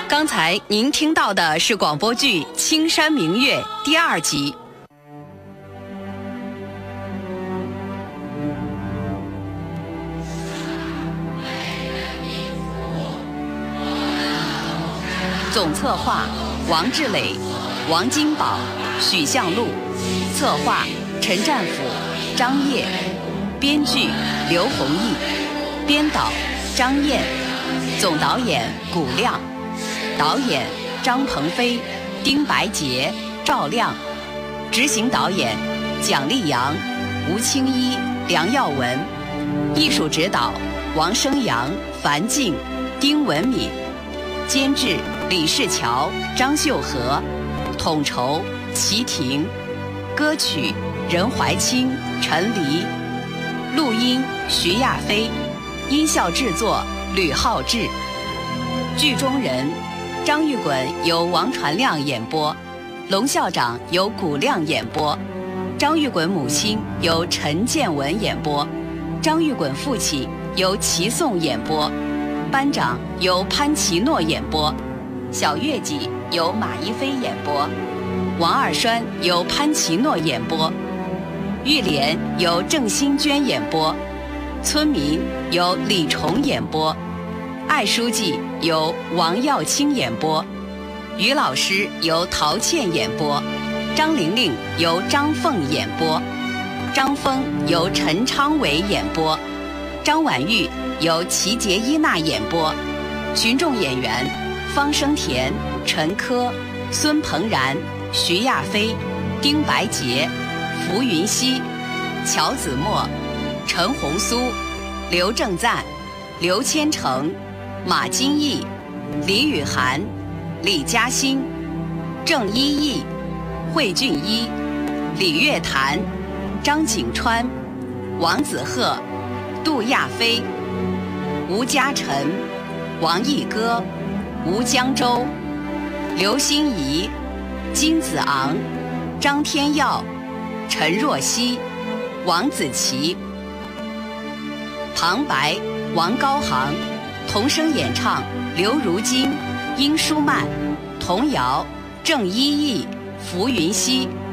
刚才您听到的是广播剧《青山明月》第2集。总策划王志磊、王金宝、许向路，策划陈占甫、张烨，编剧刘弘毅，编导张燕，总导演古亮，导演张鹏飞、丁白洁、赵亮，执行导演蒋丽阳、吴清一、梁耀文，艺术指导王生阳、樊静、丁文敏，监制李世桥、张秀和，统筹齐婷，歌曲任怀清、陈黎，录音徐亚飞，音效制作吕浩志。剧中人张玉滚由王传亮演播，龙校长由古亮演播，张玉滚母亲由陈建文演播，张玉滚父亲由齐颂演播，班长由潘奇诺演播，小月季由马一飞演播，王二栓由潘奇诺演播，玉莲由郑新娟演播，村民由李崇演播，艾书记由王耀清演播，于老师由陶倩演播，张玲玲由张凤演播，张峰由陈昌伟演播，张婉玉由齐杰伊娜演播，群众演员方生田、陈珂、孙鹏然、徐亚飞、丁白洁、浮云熙、乔子墨、陈红苏、刘正赞、刘千成、马金义、李雨涵、李嘉欣、郑一义、惠俊一、李月潭、张景川、王子鹤、杜亚飞、吴嘉诚、王毅歌、吴江洲、刘欣怡、金子昂、张天耀、陈若曦、王子琪。旁白王高航，童声演唱刘如金、殷舒曼，童谣郑一义、浮云熙。